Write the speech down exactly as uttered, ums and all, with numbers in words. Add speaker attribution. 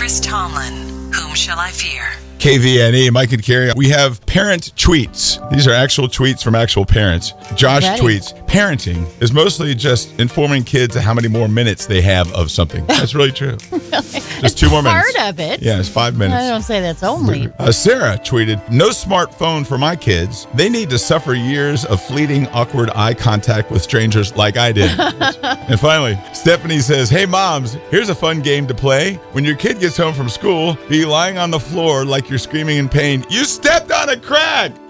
Speaker 1: Chris Tomlin, Whom Shall I Fear?
Speaker 2: K V N E, Mike and Carrie. We have parent tweets. These are actual tweets from actual parents. Josh
Speaker 3: Ready.
Speaker 2: tweets, parenting is mostly just informing kids how many more minutes they have of something. That's really true. Just two more minutes.
Speaker 3: Part of it.
Speaker 2: Yeah, it's five minutes.
Speaker 3: I don't say that's only.
Speaker 2: Uh, Sarah tweeted, no smartphone for my kids. They need to suffer years of fleeting, awkward eye contact with strangers like I did. And finally, Stephanie says, hey, moms, here's a fun game to play. When your kid gets home from school, be lying on the floor like you're screaming in pain. You stepped on a crack.